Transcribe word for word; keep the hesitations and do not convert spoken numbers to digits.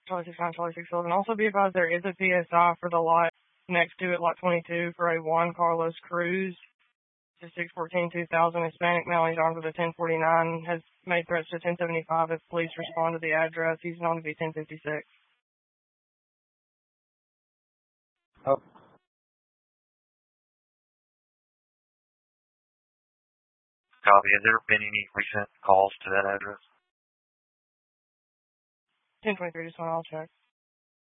Charlie six nine, Charlie six eleven. Also be advised there is a P S I for the lot next to it, lot twenty-two, for a Juan Carlos Cruz. It's six fourteen two thousand, Hispanic male. He's armed with a ten forty-nine, has made threats to ten seventy-five. If police respond to the address, he's known to be ten fifty-six. Oh. Copy. Has there been any recent calls to that address? ten twenty-three, just want to all check.